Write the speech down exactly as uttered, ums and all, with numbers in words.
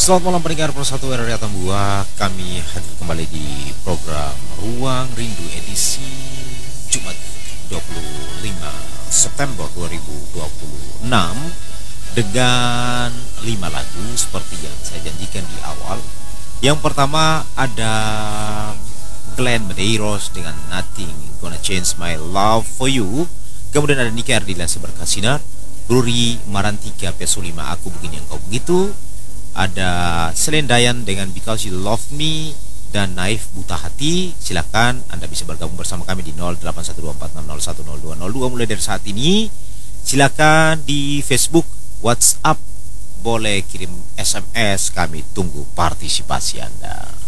Selamat malam pendengar Persatu R R I Atambua. Kami hadir kembali di program Ruang Rindu edisi Jumat dua puluh lima September dua ribu dua puluh enam dengan lima lagu seperti yang saya janjikan di awal. Yang pertama ada Glenn Medeiros dengan Nothing Gonna Change My Love For You. Kemudian ada Niki Ardila Seberkasinar, Ruri Marantika Pesolima Aku Begini Engkau Begitu. Ada Selendayan dengan Because You Love Me dan Naif Buta Hati. Silakan Anda bisa bergabung bersama kami di nol delapan satu dua empat enam nol satu nol dua nol dua mulai dari saat ini. Silakan di Facebook, WhatsApp, boleh kirim S M S, kami tunggu partisipasi Anda.